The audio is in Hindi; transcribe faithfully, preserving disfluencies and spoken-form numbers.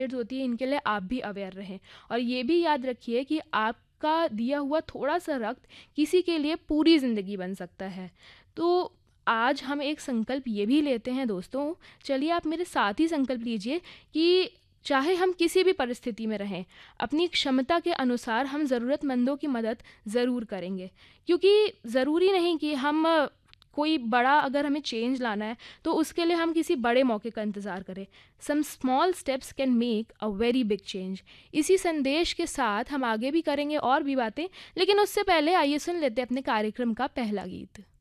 होती है, इनके लिए आप भी अवेयर रहें। और ये भी याद रखिए कि आपका दिया हुआ थोड़ा-सा रक्त किसी के लिए पूरी ज़िंदगी बन सकता है। तो आज हम एक संकल्प ये भी लेते हैं दोस्तों, चलिए आप मेरे साथ ही संकल्प लीजिए कि चाहे हम किसी भी परिस्थिति में रहें, अपनी क्षमता के अनुसार हम ज़रूरतमंदों की मदद ज़रूर करेंगे। क्योंकि ज़रूरी नहीं कि हम अ, कोई बड़ा अगर हमें चेंज लाना है, तो उसके लिए हम किसी बड़े मौके का इंतज़ार करें। Some small steps can make a very big change. इसी संदेश के साथ हम आगे भी करेंगे और भी बातें, लेकिन उससे पहले आइए सुन लेते हैं अपने कार्यक्रम का पहला गीत।